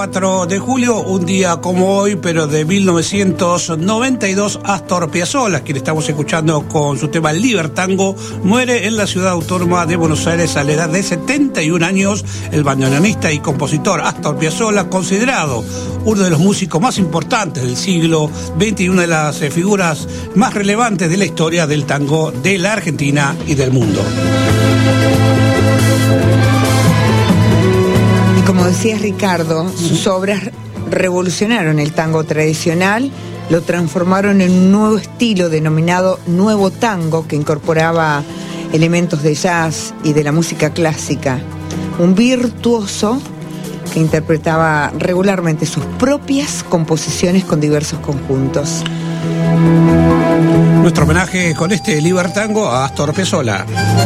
4 de julio, un día como hoy, pero de 1992, Astor Piazzolla, quien estamos escuchando con su tema Libertango, muere en la ciudad autónoma de Buenos Aires a la edad de 71 años. El bandoneonista y compositor Astor Piazzolla, considerado uno de los músicos más importantes del siglo XX y una de las figuras más relevantes de la historia del tango de la Argentina y del mundo. Como decía Ricardo, sus obras revolucionaron el tango tradicional, lo transformaron en un nuevo estilo denominado nuevo tango que incorporaba elementos de jazz y de la música clásica. Un virtuoso que interpretaba regularmente sus propias composiciones con diversos conjuntos. Nuestro homenaje con este Libertango a Astor Piazzolla.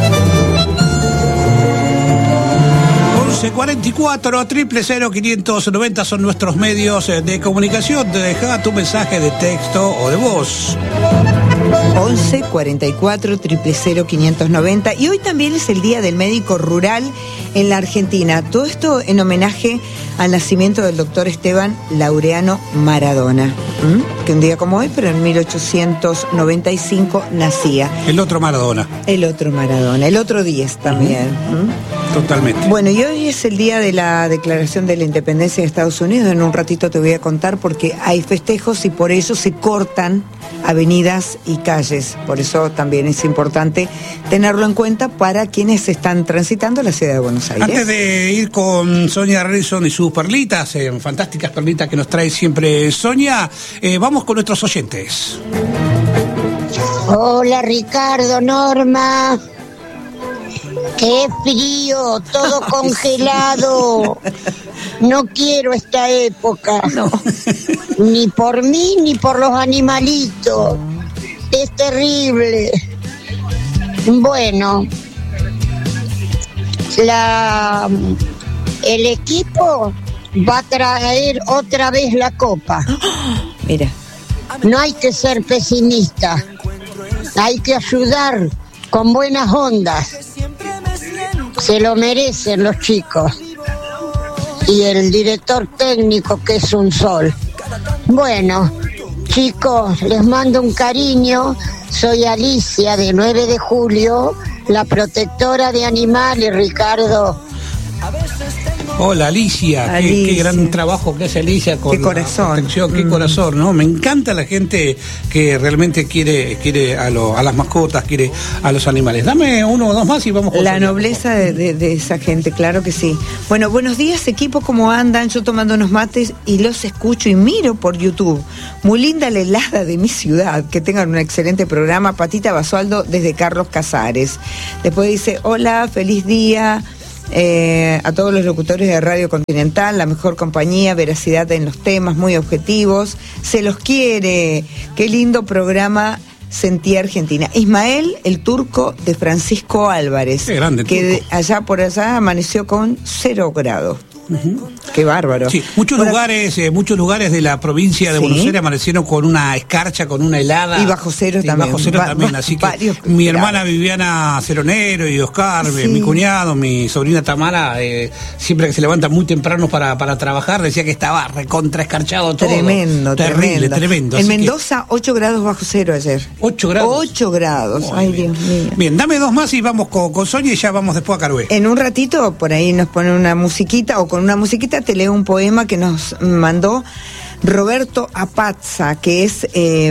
1144 000 590 son nuestros medios de comunicación. Te deja tu mensaje de texto o de voz. 11 44 000 590. Y hoy también es el Día del Médico Rural en la Argentina. Todo esto en homenaje al nacimiento del doctor Esteban Laureano Maradona, que un día como hoy, pero en 1895 nacía. El otro Maradona. El otro Maradona, el otro 10 también. Totalmente. Bueno, y hoy es el día de la Declaración de la Independencia de Estados Unidos. En un ratito te voy a contar porque hay festejos y por eso se cortan avenidas y calles. Por eso también es importante tenerlo en cuenta para quienes están transitando la ciudad de Buenos Aires. Antes de ir con Sonia Harrison y sus perlitas, fantásticas perlitas que nos trae siempre Sonia, vamos con nuestros oyentes. Hola Ricardo, Norma. ¡Qué frío! Todo congelado. No quiero esta época. No. Ni por mí ni por los animalitos. Es terrible. Bueno, el equipo va a traer otra vez la copa. Mira. No hay que ser pesimista. Hay que ayudar con buenas ondas. Se lo merecen los chicos. Y el director técnico, que es un sol. Bueno, chicos, les mando un cariño. Soy Alicia, de 9 de julio, la protectora de animales, Ricardo. Hola Alicia, qué gran trabajo que hace Alicia con qué corazón. La protección, qué corazón, ¿no? Me encanta la gente que realmente quiere a las mascotas, quiere a los animales. Dame uno o dos más y vamos con la nobleza de esa gente, claro que sí. Bueno, buenos días equipo, ¿cómo andan? Yo tomando unos mates y los escucho y miro por YouTube. Muy linda la helada de mi ciudad, que tengan un excelente programa. Patita Basualdo desde Carlos Casares. Después dice, hola, feliz día. A todos los locutores de Radio Continental, la mejor compañía, veracidad en los temas, muy objetivos, se los quiere, qué lindo programa. Sentí Argentina. Ismael, el turco de Francisco Álvarez, qué grande, que allá por allá amaneció con 0 grados. Qué bárbaro. Sí, muchos lugares de la provincia de Buenos Aires amanecieron con una escarcha, con una helada. Y bajo cero también. Bajo cero también, así que mi hermana Viviana Ceronero y Oscar, mi cuñado, mi sobrina Tamara, siempre que se levantan muy temprano para trabajar, decía que estaba recontra escarchado todo. Tremendo. En Mendoza, 8 grados bajo cero ayer. 8 grados. 8 grados. Ay, Dios mío. Bien, dame dos más y vamos con Sonia y ya vamos después a Carué. En un ratito, por ahí nos ponen una musiquita o con una musiquita te leo un poema que nos mandó Roberto Apazza, que es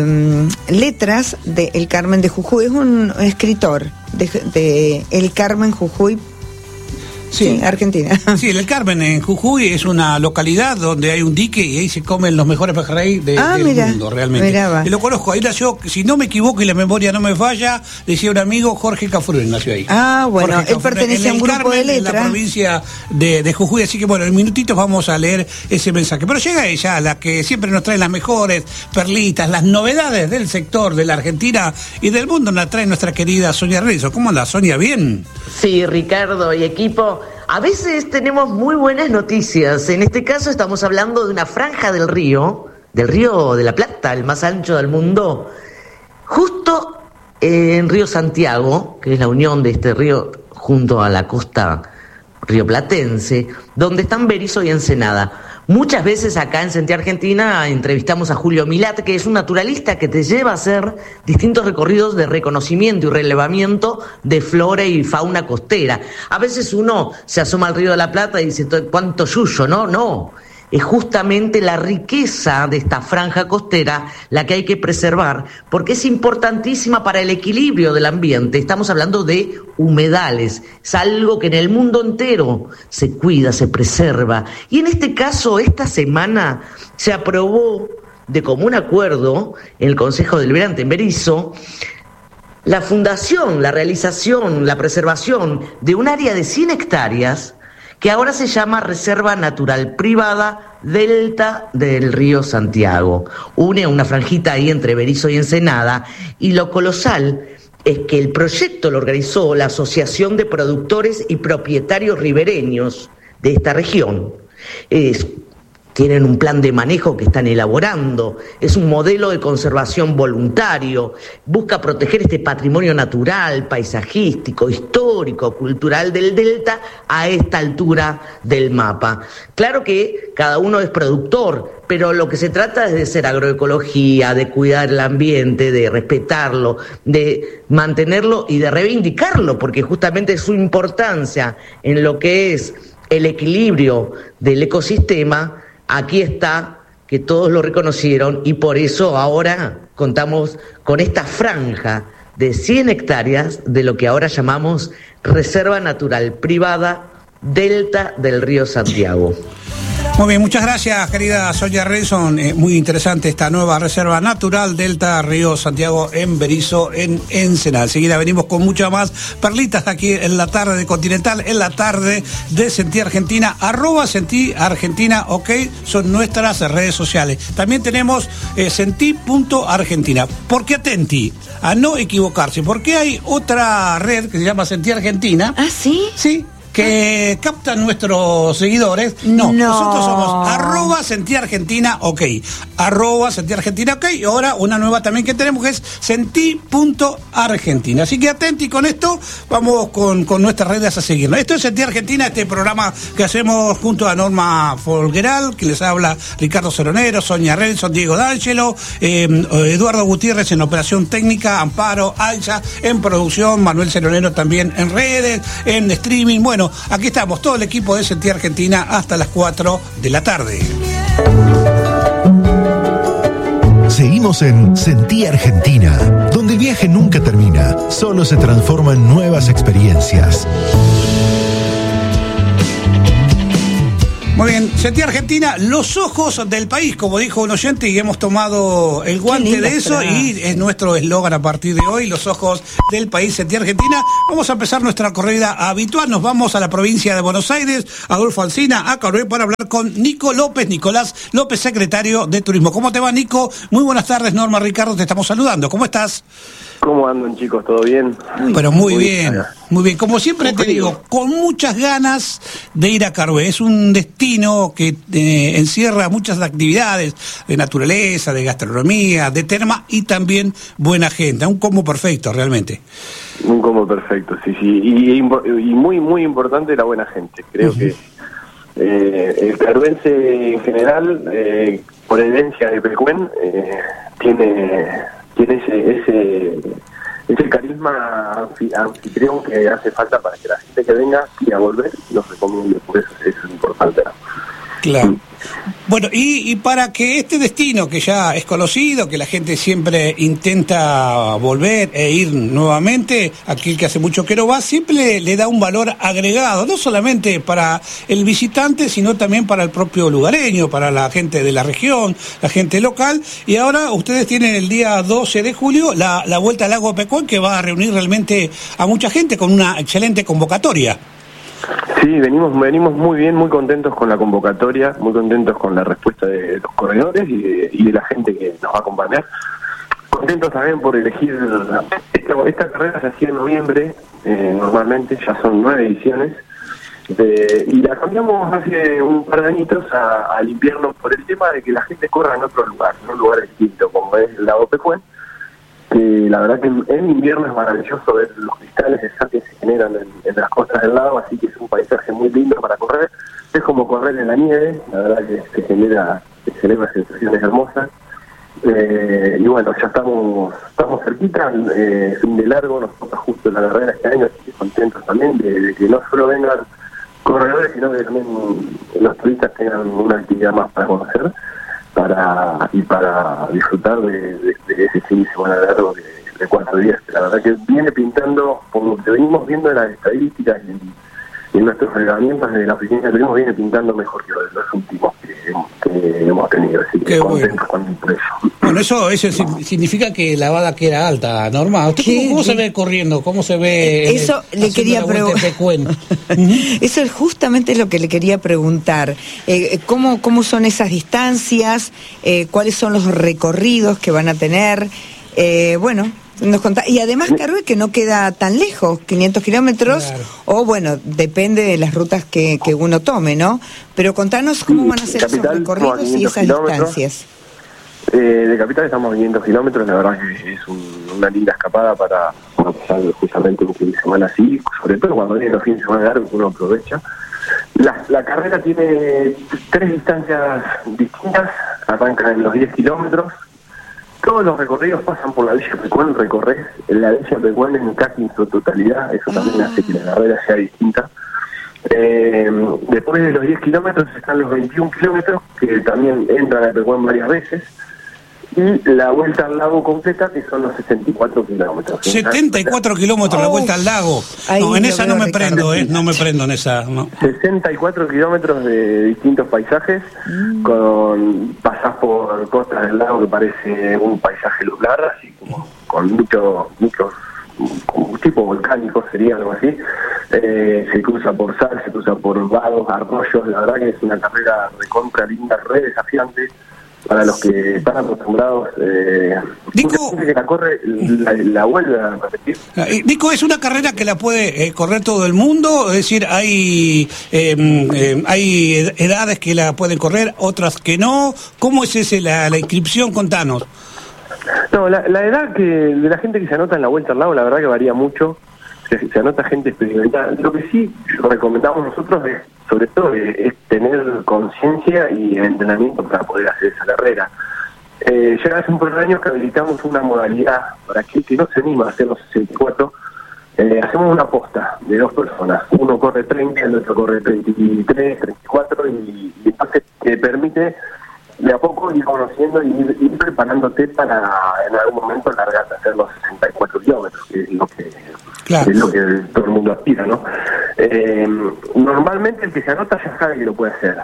letras de El Carmen de Jujuy. Es un escritor de El Carmen, Jujuy. Sí, Argentina. Sí, El Carmen en Jujuy es una localidad donde hay un dique y ahí se comen los mejores pejerrey del mundo, realmente. Y lo conozco, ahí nació, si no me equivoco y la memoria no me falla, decía un amigo, Jorge Cafrune nació ahí. Ah, bueno, él pertenece a un grupo de letras. En la provincia de Jujuy, así que bueno, en minutitos vamos a leer ese mensaje. Pero llega ella, la que siempre nos trae las mejores perlitas, las novedades del sector de la Argentina y del mundo, nos la trae nuestra querida Sonia Rizzo. ¿Cómo anda, Sonia? ¿Bien? Sí, Ricardo y equipo. A veces tenemos muy buenas noticias. En este caso estamos hablando de una franja del río de la Plata, el más ancho del mundo, justo en Río Santiago, que es la unión de este río junto a la costa rioplatense, donde están Berisso y Ensenada. Muchas veces acá en Sentir Argentina entrevistamos a Julio Milat, que es un naturalista que te lleva a hacer distintos recorridos de reconocimiento y relevamiento de flora y fauna costera. A veces uno se asoma al Río de la Plata y dice, ¿cuánto yuyo? No. Es justamente la riqueza de esta franja costera la que hay que preservar, porque es importantísima para el equilibrio del ambiente. Estamos hablando de humedales, es algo que en el mundo entero se cuida, se preserva. Y en este caso, esta semana se aprobó de común acuerdo en el Consejo Deliberante en Berisso la fundación, la realización, la preservación de un área de 100 hectáreas que ahora se llama Reserva Natural Privada Delta del Río Santiago. Une una franjita ahí entre Berisso y Ensenada, y lo colosal es que el proyecto lo organizó la Asociación de Productores y Propietarios Ribereños de esta región. Tienen un plan de manejo que están elaborando, es un modelo de conservación voluntario, busca proteger este patrimonio natural, paisajístico, histórico, cultural del delta a esta altura del mapa. Claro que cada uno es productor, pero lo que se trata es de ser agroecología, de cuidar el ambiente, de respetarlo, de mantenerlo y de reivindicarlo, porque justamente su importancia en lo que es el equilibrio del ecosistema. Aquí está, que todos lo reconocieron, y por eso ahora contamos con esta franja de 100 hectáreas de lo que ahora llamamos Reserva Natural Privada Delta del Río Santiago. Muy bien, muchas gracias, querida Sonia Renson. Muy interesante esta nueva Reserva Natural Delta Río Santiago en Berisso, en Ensenada. Enseguida venimos con muchas más perlitas aquí en la tarde de Continental, en la tarde de Sentir Argentina, @Sentir Argentina, ok, son nuestras redes sociales. También tenemos sentí.argentina. ¿Por qué atenti? A no equivocarse, porque hay otra red que se llama Sentir Argentina. ¿Ah, sí? Sí. Que captan nuestros seguidores. No, nosotros somos @Sentir Argentina, ok. @Sentir Argentina, ok. Y ahora una nueva también que tenemos que es sentí.argentina. Así que atenti con esto, vamos con nuestras redes a seguirnos. Esto es Sentir Argentina, este programa que hacemos junto a Norma Folgueral, que les habla Ricardo Ceronero, Sonia Renson, Diego D'Angelo, Eduardo Gutiérrez en operación técnica, Amparo Alza en producción, Manuel Ceronero también en redes, en streaming. Bueno, aquí estamos, todo el equipo de Sentir Argentina hasta las 4 de la tarde. Seguimos en Sentir Argentina, donde el viaje nunca termina, solo se transforma en nuevas experiencias. Muy bien, Sentir Argentina, los ojos del país, como dijo un oyente, y hemos tomado el guante de eso, y es nuestro eslogan a partir de hoy, los ojos del país, Sentir Argentina. Vamos a empezar nuestra corrida habitual, nos vamos a la provincia de Buenos Aires, Adolfo Alsina, a Carué, para hablar con Nicolás López, secretario de Turismo. ¿Cómo te va, Nico? Muy buenas tardes, Norma, Ricardo, te estamos saludando. ¿Cómo estás? ¿Cómo andan, chicos? ¿Todo bien? Pero muy bien, muy bien. Como siempre te digo, con muchas ganas de ir a Carué. Es un destino que encierra muchas actividades de naturaleza, de gastronomía, de terma y también buena gente. Un combo perfecto, realmente. Un combo perfecto, sí. Y muy, muy importante la buena gente. Creo que el caruense en general, por herencia de Pecuén, tiene ese carisma anfitrión que hace falta para que la gente que venga quiera volver y los recomiende. Por eso es importante, ¿no? Claro. Bueno, y para que este destino, que ya es conocido, que la gente siempre intenta volver e ir nuevamente, aquel que hace mucho que no va, siempre le da un valor agregado, no solamente para el visitante, sino también para el propio lugareño, para la gente de la región, la gente local. Y ahora ustedes tienen el día 12 de julio la Vuelta al Lago de Pecuén, que va a reunir realmente a mucha gente con una excelente convocatoria. Sí, venimos muy bien, muy contentos con la convocatoria, muy contentos con la respuesta de los corredores y de la gente que nos va a acompañar. Contentos también por elegir esta carrera. Se hacía en noviembre, normalmente ya son 9 ediciones, y la cambiamos hace un par de añitos al invierno por el tema de que la gente corra en otro lugar, en un lugar distinto, como es el Lago Pecuén. que la verdad que en invierno es maravilloso ver los cristales de sal que se generan en las costas del lago, así que es un paisaje muy lindo para correr. Es como correr en la nieve, la verdad que se genera sensaciones hermosas. Y bueno, ya estamos cerquita, fin de largo, nos toca justo la carrera este año, así que contentos también de que no solo vengan corredores, sino que también los turistas tengan una actividad más para conocer para disfrutar de ese fin de semana largo de 4 días, que la verdad que viene pintando, por lo que venimos viendo en las estadísticas y en nuestros reglamentos de la oficina que tenemos, viene pintando mejor que los últimos que hemos tenido, así que contentos con eso. Bueno, eso significa que la vara queda alta, Norma. ¿Usted cómo se ve corriendo? ¿Cómo se ve? Eso le quería preguntar. Eso es justamente lo que le quería preguntar. ¿Cómo son esas distancias? ¿Cuáles son los recorridos que van a tener? Bueno, nos contá. Y además, Carve, que no queda tan lejos, 500 kilómetros, claro. O bueno, depende de las rutas que uno tome, ¿no? Pero contanos cómo van a ser esos recorridos y esas distancias. De Capital estamos a 500 kilómetros, la verdad que es una linda escapada para pasar justamente un fin de semana así, sobre todo cuando vienen los fines de semana largos, uno aprovecha. La carrera tiene 3 distancias distintas, arranca en los 10 kilómetros. Todos los recorridos pasan por la Villa Pecuén, recorres la Villa Pecuén en casi en su totalidad, eso también hace que la carrera sea distinta. Después de los 10 kilómetros están los 21 kilómetros, que también entran a Pecuén varias veces, y la vuelta al lago completa, que son los 64 kilómetros. 74 kilómetros la vuelta al lago. No, en esa no me prendo, no me prendo en esa. No. 64 kilómetros de distintos paisajes, pasás por costas del lago que parece un paisaje lunar, así como con muchos como tipo volcánico sería algo así. Se cruza por sal, se cruza por vagos, arroyos, la verdad que es una carrera recontra linda, re desafiante. Para los que están acostumbrados, Nico, que la corre, la vuelve a repetir. Nico, ¿es una carrera que la puede correr todo el mundo? Es decir, hay edades que la pueden correr, otras que no. ¿Cómo es la inscripción? Contanos. No, la edad de la gente que se anota en la vuelta al lago, la verdad que varía mucho. Se anota gente experimentada. Lo que sí recomendamos nosotros es, sobre todo, es tener conciencia y entrenamiento para poder hacer esa carrera. Ya hace un par de años que habilitamos una modalidad para aquel que no se anima a hacer los 64. Hacemos una posta de 2 personas. Uno corre 30, el otro corre 33, 34 y entonces te permite de a poco ir conociendo y ir preparándote para en algún momento largarte a hacer los 64 kilómetros, que es lo que... Claro. Es lo que todo el mundo aspira, ¿no? Normalmente el que se anota ya sabe que lo puede hacer.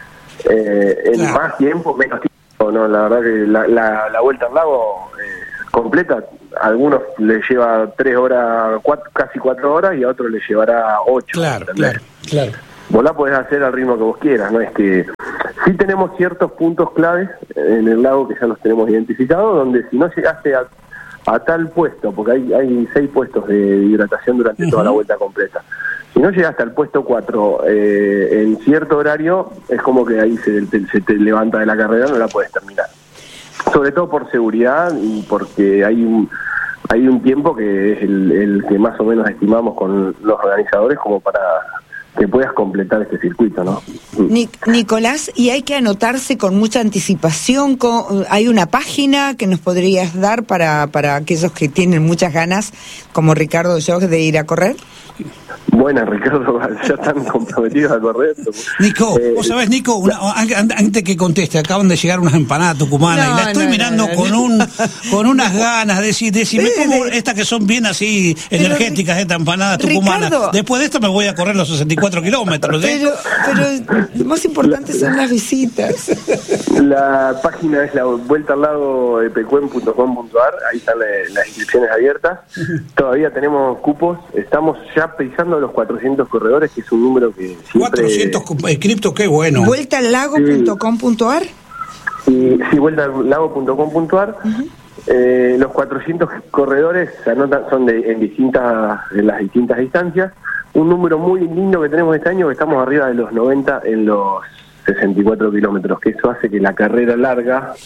En claro. Más tiempo, menos tiempo, no, la verdad que la vuelta al lago completa, a algunos le lleva 3 horas, casi 4 horas, y a otros le llevará 8. Claro. Vos la podés hacer al ritmo que vos quieras, ¿no? Es que sí tenemos ciertos puntos claves en el lago que ya los tenemos identificados, donde si no llegaste a tal puesto, porque hay 6 puestos de hidratación durante toda la vuelta completa. Si no llegaste al puesto 4 en cierto horario, es como que ahí se te levanta de la carrera, no la puedes terminar. Sobre todo por seguridad y porque hay un tiempo que es el que más o menos estimamos con los organizadores como para que puedas completar este circuito, ¿no? Nicolás, ¿y hay que anotarse con mucha anticipación? ¿Hay una página que nos podrías dar para aquellos que tienen muchas ganas, como Ricardo y yo, de ir a correr? Bueno, Ricardo, ya están comprometidos a correr. Nico, vos sabés, Nico, antes que conteste, acaban de llegar unas empanadas tucumanas y la estoy mirando con unas ganas de decirme cómo estas que son bien así energéticas, estas empanadas tucumanas. Ricardo, después de esto me voy a correr los 64 kilómetros. Pero lo más importante son las visitas. La página es la vuelta al lado de pecuen.com.ar, ahí están las inscripciones abiertas. Todavía tenemos cupos, estamos ya pisando los 400 corredores, que es un número que siempre... 400 inscriptos, qué bueno. ¿Vueltalago.com.ar? Sí, vueltalago.com.ar. Los 400 corredores se anotan, son en las distintas distancias. Un número muy lindo que tenemos este año, que estamos arriba de los 90 en los 64 kilómetros, que eso hace que la carrera larga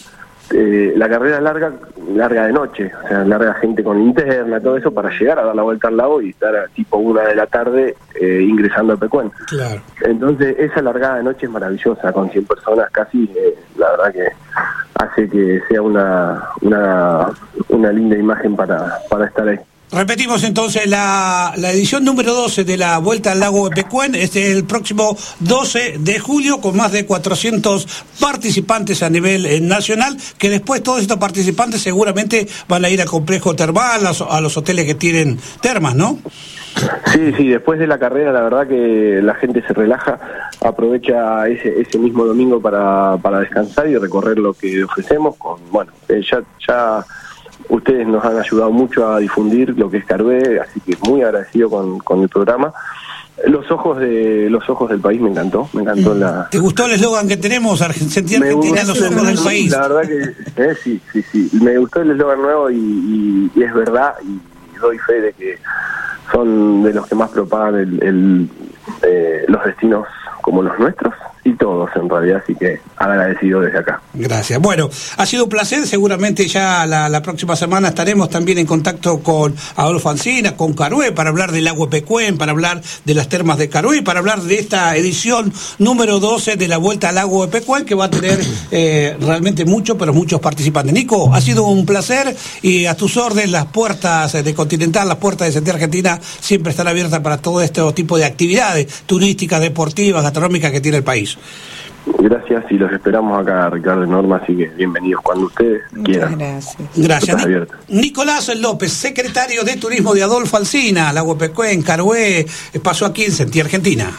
la carrera es larga de noche, o sea, larga gente con interna, todo eso, para llegar a dar la vuelta al lago y estar a tipo 1 de la tarde ingresando a Pecuén. Claro. Entonces, esa largada de noche es maravillosa, con 100 personas casi, la verdad que hace que sea una linda imagen para estar ahí. Repetimos entonces la edición número 12 de la Vuelta al Lago de Pecuén, es el próximo 12 de julio, con más de 400 participantes a nivel nacional, que después todos estos participantes seguramente van a ir al complejo termal, a los hoteles que tienen termas, ¿no? Sí, después de la carrera la verdad que la gente se relaja, aprovecha ese mismo domingo para descansar y recorrer lo que ofrecemos. Ya ustedes nos han ayudado mucho a difundir lo que es Carué, así que muy agradecido con el programa. Los ojos del país me encantó la... ¿Te gustó el eslogan que tenemos, Argentina, los ojos del país? La verdad que sí, me gustó el eslogan nuevo y es verdad, y doy fe de que son de los que más propagan los destinos como los nuestros, y todos en realidad, así que agradecido desde acá. Gracias. Bueno, ha sido un placer, seguramente ya la próxima semana estaremos también en contacto con Adolfo Ancina, con Carué, para hablar del lago de Pecuén, para hablar de las termas de Carué, para hablar de esta edición número 12 de la Vuelta al Lago de Pecuén, que va a tener realmente muchos participantes. Nico, ha sido un placer, y a tus órdenes, las puertas de Continental, las puertas de Sentir Argentina siempre están abiertas para todo este tipo de actividades turísticas, deportivas, gastronómicas que tiene el país. Gracias, y los esperamos acá, Ricardo y Norma, así que bienvenidos cuando ustedes quieran. Gracias. Nicolás López, secretario de Turismo de Adolfo Ancina, Lago de Pecuén, Carué, pasó aquí en Sentir Argentina.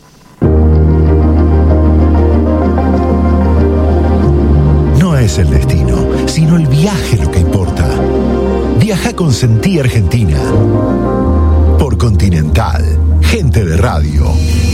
No es el destino, sino el viaje lo que importa. Viaja con Sentir Argentina. Por Continental, gente de radio.